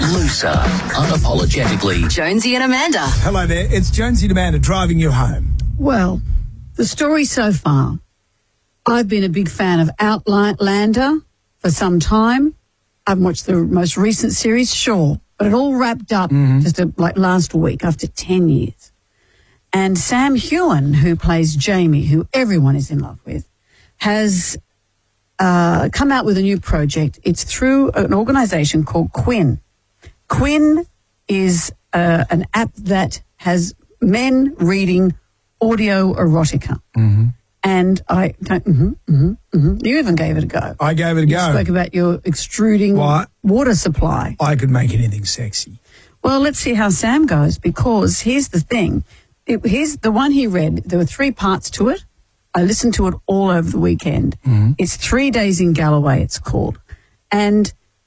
Looser, unapologetically. Jonesy and Amanda. Hello there, it's Jonesy and Amanda driving you home. Well, the story so far, I've been a big fan of Outlander for some time. I haven't watched the most recent series, sure, but it all wrapped up like last week after 10 years. And Sam Heughan, who plays Jamie, who everyone is in love with, has come out with a new project. It's through an organisation called Quinn. Quinn is an app that has men reading audio erotica. And I don't, you even gave it a go. I gave it a go. You spoke about your extruding water supply. I could make anything sexy. Well, let's see how Sam goes, because here's the thing. Here's the one he read. There were 3 parts to it. I listened to it all over the weekend. It's 3 Days in Galloway, it's called. And